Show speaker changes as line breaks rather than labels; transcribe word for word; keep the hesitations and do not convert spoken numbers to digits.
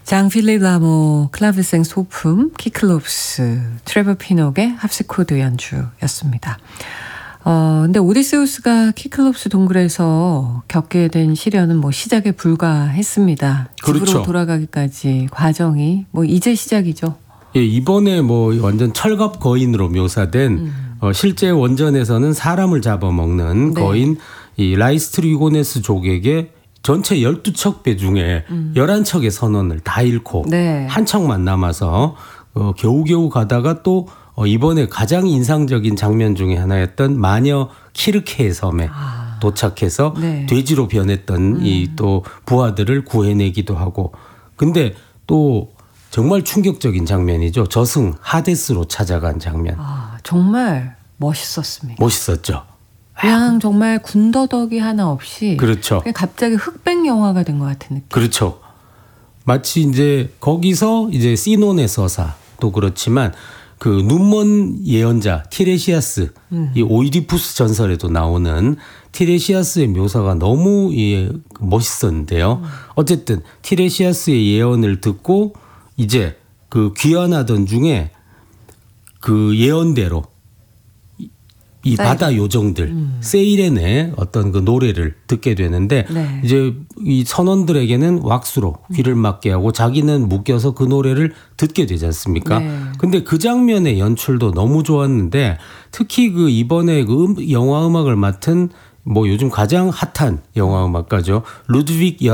장 필립 라모 클라베생 소품 키클롭스 트레버 피녹의 합스코드 연주였습니다. 어, 근데 오디세우스가 키클롭스 동굴에서 겪게 된 시련은 뭐 시작에 불과했습니다.
그렇죠.
집으로 돌아가기까지 과정이 뭐 이제 시작이죠.
예, 이번에 뭐 완전 철갑 거인으로 묘사된 음. 어, 실제 원전에서는 사람을 잡아먹는 네. 거인 이 라이스트리고네스 족에게 전체 열두 척 배 중에 음. 열한 척의 선원을 다 잃고 네. 한 척만 남아서 어, 겨우겨우 가다가 또 어, 이번에 가장 인상적인 장면 중에 하나였던 마녀 키르케의 섬에 아. 도착해서 네. 돼지로 변했던 음. 이 또 부하들을 구해내기도 하고 근데 또 정말 충격적인 장면이죠. 저승 하데스로 찾아간 장면.
아, 정말 멋있었습니다.
멋있었죠.
그냥 정말 군더더기 하나 없이
그렇죠.
그냥 갑자기 흑백 영화가 된 것 같은 느낌.
그렇죠. 마치 이제 거기서 이제 시논의 서사도 그렇지만 그 눈먼 예언자 티레시아스 음. 이 오이디푸스 전설에도 나오는 티레시아스의 묘사가 너무 예, 멋있었는데요. 음. 어쨌든 티레시아스의 예언을 듣고 이제 그 귀환하던 중에 그 예언대로 이 사이렌. 바다 요정들 음. 세이렌의 어떤 그 노래를 듣게 되는데 네. 이제 이 선원들에게는 왁수로 귀를 막게 하고 자기는 묶여서 그 노래를 듣게 되지 않습니까? 네. 근데 그 장면의 연출도 너무 좋았는데 특히 그 이번에 그 음, 영화 음악을 맡은 뭐 요즘 가장 핫한 영화 음악가죠. 루드빅